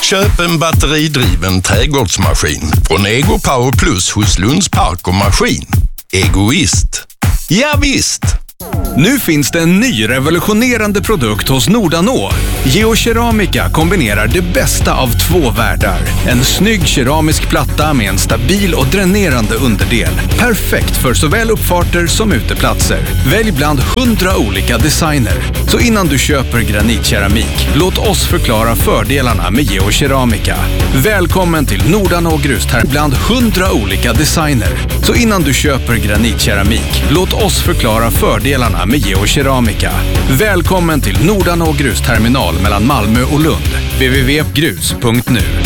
Köp en batteridriven trädgårdsmaskin från Ego Power Plus hos Lunds Park och Maskin. Egoist. Ja visst! Nu finns det en ny revolutionerande produkt hos Nordanå. Geokeramika kombinerar det bästa av två världar. En snygg keramisk platta med en stabil och dränerande underdel. Perfekt för såväl uppfarter som uteplatser. Välj bland 100 olika designer. Så innan du köper granitkeramik, låt oss förklara fördelarna med geokeramika. Välkommen till Nordanå Grusterminal bland 100 olika designer. Så innan du köper granitkeramik, låt oss förklara fördelarna med geokeramika. Välkommen till Nordanå Grusterminal mellan Malmö och Lund. www.grus.nu